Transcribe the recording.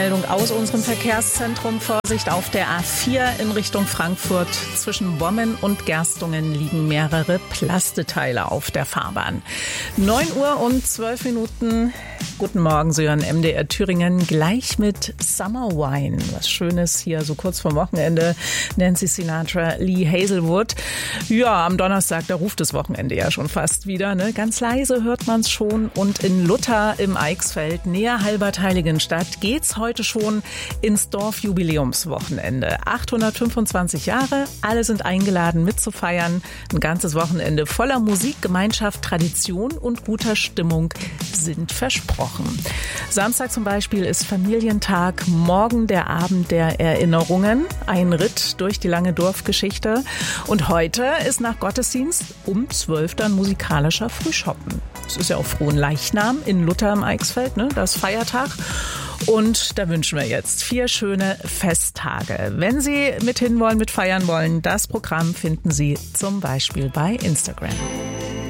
Meldung aus unserem Verkehrszentrum. Vorsicht auf der A4 in Richtung Frankfurt. Zwischen Bommen und Gerstungen liegen mehrere Plasteteile auf der Fahrbahn. 9:12. Guten Morgen, Sie hören MDR Thüringen gleich mit Summer Wine. Was Schönes hier, so kurz vorm Wochenende. Nancy Sinatra, Lee Hazelwood. Ja, am Donnerstag, da ruft das Wochenende ja schon fast wieder. Ne? Ganz leise hört man es schon. Und in Luther im Eichsfeld, näher Halbertheiligenstadt, geht's heute schon ins Dorfjubiläumswochenende. 825 Jahre, alle sind eingeladen mitzufeiern. Ein ganzes Wochenende voller Musik, Gemeinschaft, Tradition und guter Stimmung sind versprochen. Samstag zum Beispiel ist Familientag, morgen der Abend der Erinnerungen, ein Ritt durch die lange Dorfgeschichte. Und heute ist nach Gottesdienst um 12 dann musikalischer Frühschoppen. Es ist ja auch Fronleichnam in Luther im Eichsfeld, ne? Das ist Feiertag. Und da wünschen wir jetzt 4 schöne Festtage. Wenn Sie mit hinwollen, mit feiern wollen, das Programm finden Sie zum Beispiel bei Instagram.